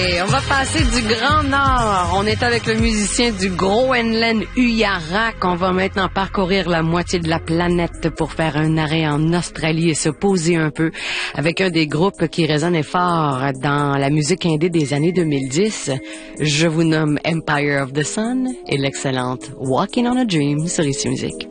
Et on va passer du Grand Nord. On est avec le musicien du Groenland, Uyarak. On va maintenant parcourir la moitié de la planète pour faire un arrêt en Australie et se poser un peu avec un des groupes qui résonnait fort dans la musique indé des années 2010. Je vous nomme Empire of the Sun et l'excellente Walking on a Dream sur Ici Musique.